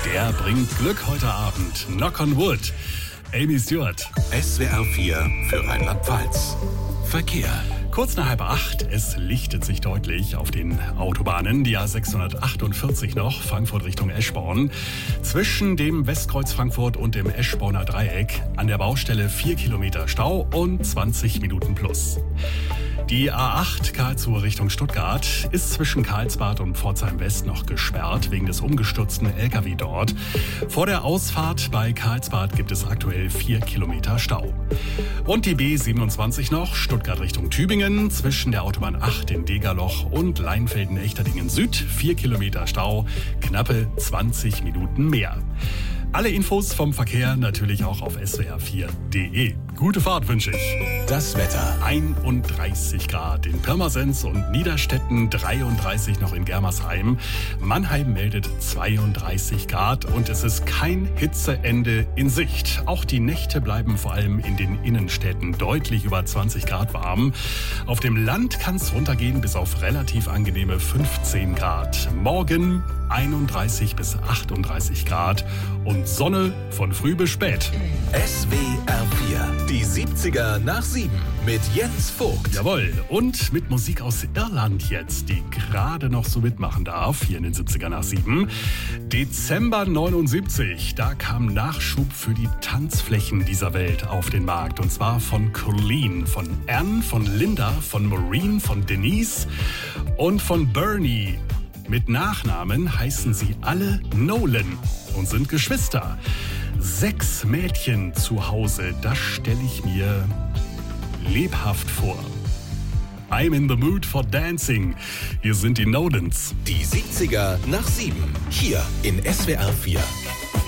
Der bringt Glück heute Abend. Knock on Wood. Amy Stewart. SWR 4 für Rheinland-Pfalz. Verkehr. Kurz nach 7:30, es lichtet sich deutlich auf den Autobahnen. Die A648 noch, Frankfurt Richtung Eschborn. Zwischen dem Westkreuz Frankfurt und dem Eschborner Dreieck an der Baustelle 4 Kilometer Stau und 20 Minuten plus. Die A8 Karlsruhe Richtung Stuttgart ist zwischen Karlsbad und Pforzheim West noch gesperrt wegen des umgestürzten LKW dort. Vor der Ausfahrt bei Karlsbad gibt es aktuell 4 Kilometer Stau. Und die B27 noch, Stuttgart Richtung Tübingen, zwischen der Autobahn 8 in Degerloch und Leinfelden-Echterdingen Süd, 4 Kilometer Stau, knappe 20 Minuten mehr. Alle Infos vom Verkehr natürlich auch auf swr4.de. Gute Fahrt wünsche ich. Das Wetter. 31 Grad in Pirmasens und Niederstetten, 33 noch in Germersheim. Mannheim meldet 32 Grad und es ist kein Hitzeende in Sicht. Auch die Nächte bleiben vor allem in den Innenstädten deutlich über 20 Grad warm. Auf dem Land kann es runtergehen bis auf relativ angenehme 15 Grad. Morgen 31 bis 38 Grad und Sonne von früh bis spät. SWR 4, die 70er nach 7 mit Jens Vogt. Jawohl, und mit Musik aus Irland jetzt, die gerade noch so mitmachen darf, hier in den 70er nach 7. Dezember 79, da kam Nachschub für die Tanzflächen dieser Welt auf den Markt. Und zwar von Colleen, von Anne, von Linda, von Maureen, von Denise und von Bernie. Mit Nachnamen heißen sie alle Nolan und sind Geschwister. 6 Mädchen zu Hause, das stelle ich mir lebhaft vor. I'm in the mood for dancing. Hier sind die Nolans. Die 70er nach 7, hier in SWR 4.